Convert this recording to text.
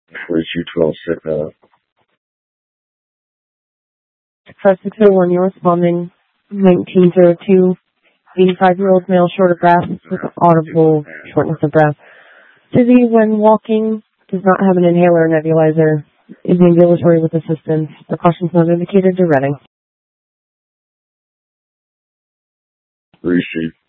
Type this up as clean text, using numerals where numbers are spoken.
42 12 sit up. 5601, you're responding. 1902, 85-year-old male, short of breath, with audible shortness of breath. Dizzy when walking, does not have an inhaler or nebulizer, is ambulatory with assistance. Precautions not indicated to Reading. Receive.